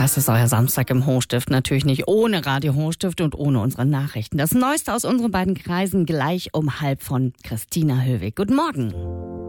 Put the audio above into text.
Das ist euer Samstag im Hochstift. Natürlich nicht ohne Radio Hochstift und ohne unsere Nachrichten. Das Neueste aus unseren beiden Kreisen gleich um 12:30 von Christina Höwig. Guten Morgen.